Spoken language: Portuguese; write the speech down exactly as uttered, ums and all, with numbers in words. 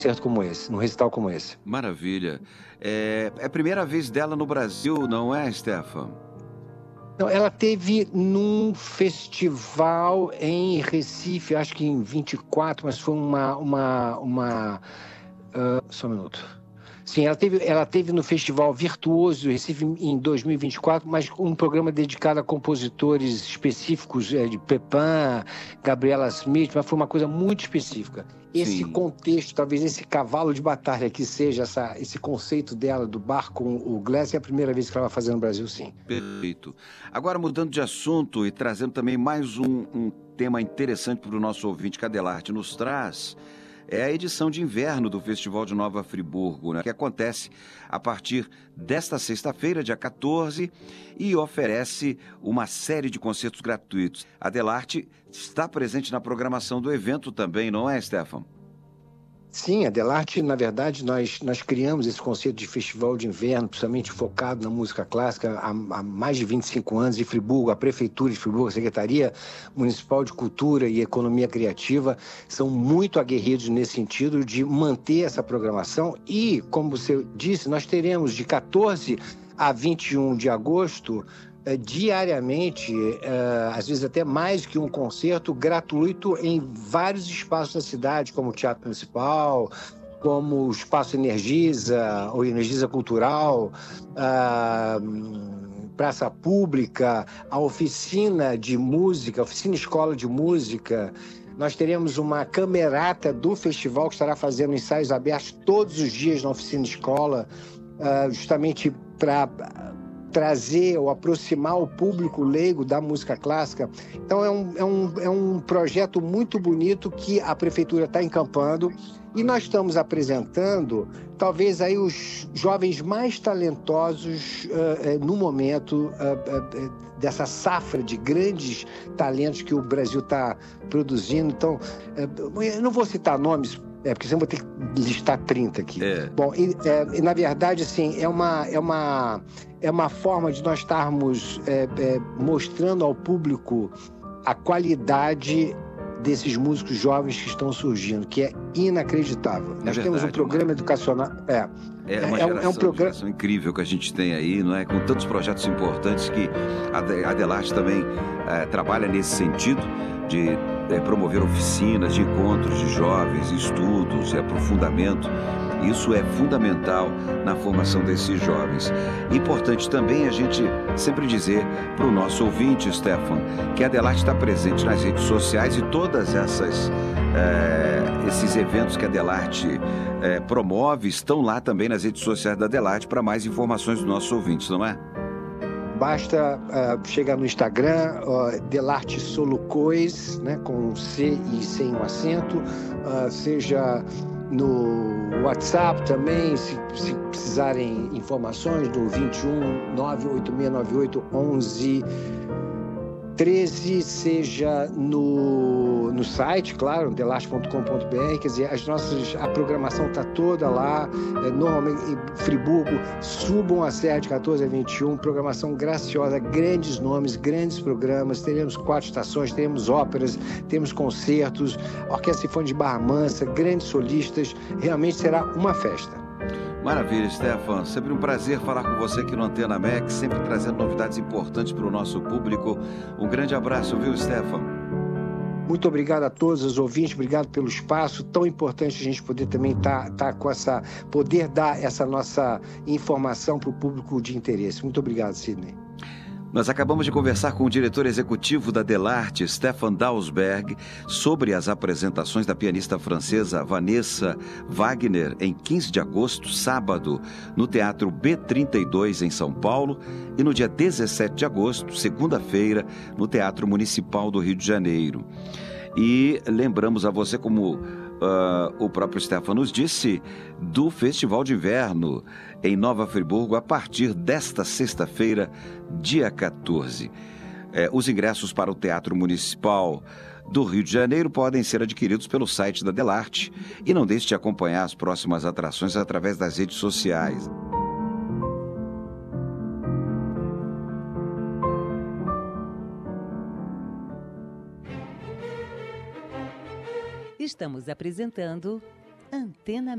concerto como esse, num recital como esse. Maravilha. É, é a primeira vez dela no Brasil, não é, Stefan? Não, ela teve num festival em Recife, acho que em vinte e quatro, mas foi uma... uma, uma uh, só um minuto. Sim, ela teve, ela teve no Festival Virtuoso do Recife em dois mil e vinte e quatro, mas um programa dedicado a compositores específicos, é, de Pepin, Gabriela Smith, mas foi uma coisa muito específica. Esse Sim. contexto, talvez esse cavalo de batalha que seja essa, esse conceito dela do bar com o Glass, é a primeira vez que ela vai fazer no Brasil, sim. Perfeito. Agora, mudando de assunto e trazendo também mais um, um tema interessante para o nosso ouvinte que a Delarte nos traz, é a edição de inverno do Festival de Nova Friburgo, né, que acontece a partir desta sexta-feira, dia quatorze, e oferece uma série de concertos gratuitos. A Delarte está presente na programação do evento também, não é, Stefan? Sim, a Delarte, na verdade, nós, nós criamos esse conceito de festival de inverno, principalmente focado na música clássica, há, há mais de vinte e cinco anos, em Friburgo. A Prefeitura de Friburgo, a Secretaria Municipal de Cultura e Economia Criativa são muito aguerridos nesse sentido de manter essa programação e, como você disse, nós teremos de quatorze a vinte e um de agosto, diariamente, às vezes até mais que um concerto gratuito em vários espaços da cidade, como o Teatro Municipal, como o Espaço Energisa, ou Energisa Cultural, a Praça Pública, a oficina de música, a oficina escola de música. Nós teremos uma camerata do festival que estará fazendo ensaios abertos todos os dias na oficina escola, justamente para trazer ou aproximar o público leigo da música clássica. Então é um, é um, é um projeto muito bonito que a Prefeitura está encampando e nós estamos apresentando talvez aí os jovens mais talentosos uh, uh, no momento uh, uh, dessa safra de grandes talentos que o Brasil está produzindo. Então, uh, eu não vou citar nomes, é, porque senão vou ter que listar trinta aqui. É. Bom, e, é, e, na verdade, assim, é uma, é uma, é uma forma de nós estarmos é, é, mostrando ao público a qualidade desses músicos jovens que estão surgindo, que é inacreditável. É nós verdade, temos um programa uma... educacional... É, é uma é, geração, é um programa... geração incrível que a gente tem aí, não é? Com tantos projetos importantes que a Adelarte também é, trabalha nesse sentido de é, promover oficinas de encontros de jovens, estudos e aprofundamento. Isso é fundamental na formação desses jovens. Importante também a gente sempre dizer para o nosso ouvinte, Stefan, que a Delarte está presente nas redes sociais e todas essas é, esses eventos que a Delarte é, promove estão lá também nas redes sociais da Delarte para mais informações dos nossos ouvintes, não é? Basta uh, chegar no Instagram, uh, Delarte Solucois, né, com um C e sem um acento, uh, seja no WhatsApp também, se, se precisarem informações, do vinte e um, nove oito seis nove oito, onze treze, seja no, no site, claro, delarte ponto com ponto br, quer dizer, as nossas, a programação está toda lá, é, normalmente em Friburgo, subam a Serra de quatorze a vinte e um, programação graciosa, grandes nomes, grandes programas, teremos quatro estações, teremos óperas, temos concertos, Orquestra Sinfônica de Barra Mansa, grandes solistas, realmente será uma festa. Maravilha, Stefan. Sempre um prazer falar com você aqui no Antena Max, sempre trazendo novidades importantes para o nosso público. Um grande abraço, viu, Stefan? Muito obrigado a todos os ouvintes, obrigado pelo espaço, tão importante a gente poder também estar tá, tá com essa, poder dar essa nossa informação para o público de interesse. Muito obrigado, Sidney. Nós acabamos de conversar com o diretor executivo da Delarte, Stefan Dausberg, sobre as apresentações da pianista francesa Vanessa Wagner em quinze de agosto, sábado, no Teatro B trinta e dois, em São Paulo, e no dia dezessete de agosto, segunda-feira, no Teatro Municipal do Rio de Janeiro. E lembramos a você, como uh, o próprio Stefan nos disse, do Festival de Inverno em Nova Friburgo, a partir desta sexta-feira, dia quatorze. É, os ingressos para o Teatro Municipal do Rio de Janeiro podem ser adquiridos pelo site da Delarte e não deixe de acompanhar as próximas atrações através das redes sociais. Estamos apresentando Antena